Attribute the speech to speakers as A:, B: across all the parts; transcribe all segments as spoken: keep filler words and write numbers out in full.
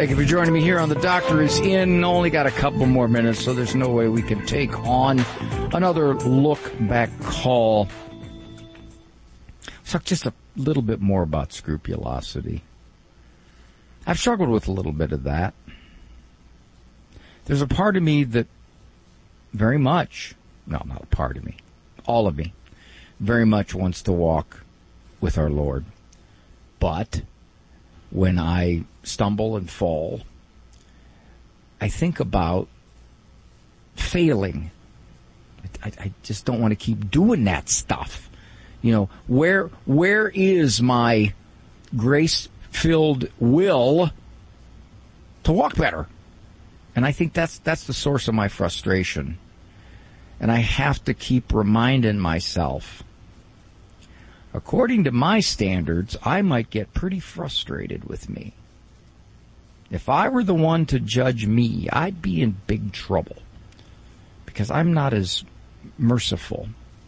A: Thank you for joining me here on The Doctor Is In. Only got a couple more minutes, so there's no way we can take on another look-back call. Let's talk just a little bit more about scrupulosity. I've struggled with a little bit of that. There's a part of me that very much, no, not a part of me, all of me, very much wants to walk with our Lord. But when I stumble and fall, I think about failing. I, I just don't want to keep doing that stuff. You know, where where is my grace-filled will to walk better? And I think that's that's the source of my frustration. And I have to keep reminding myself, according to my standards, I might get pretty frustrated with me. If I were the one to judge me, I'd be in big trouble because I'm not as merciful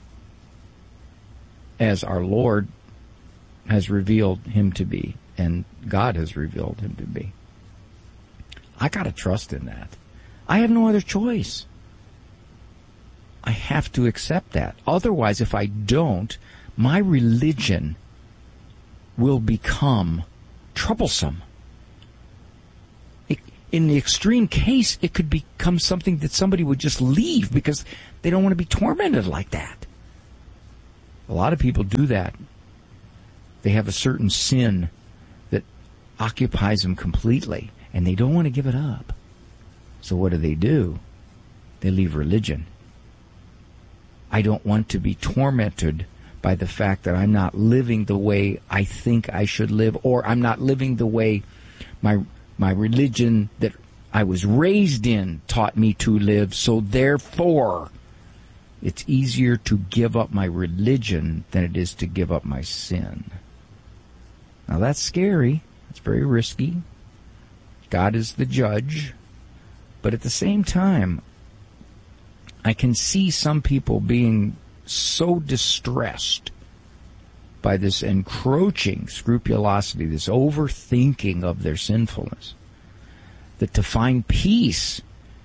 A: as our Lord has revealed him to be and God has revealed him to be. I got to trust in that. I have no other choice. I have to accept that. Otherwise, if I don't, my religion will become troublesome. It, in the extreme case, it could become something that somebody would just leave because they don't want to be tormented like that. A lot of people do that. They have a certain sin that occupies them completely, and they don't want to give it up. So what do they do? They leave religion. I don't want to be tormented by the fact that I'm not living the way I think I should live, or I'm not living the way my my religion that I was raised in taught me to live. So therefore, it's easier to give up my religion than it is to give up my sin. Now that's scary. It's very risky. God is the judge. But at the same time, I can see some people being so distressed by this encroaching scrupulosity, this overthinking of their sinfulness, that to find peace,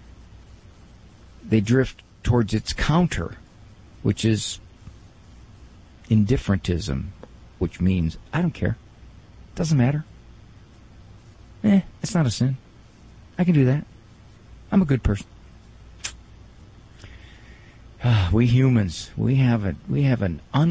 A: they drift towards its counter, which is indifferentism, which means, I don't care. Doesn't matter. Eh, it's not a sin. I can do that. I'm a good person. We humans, we have a, we have an un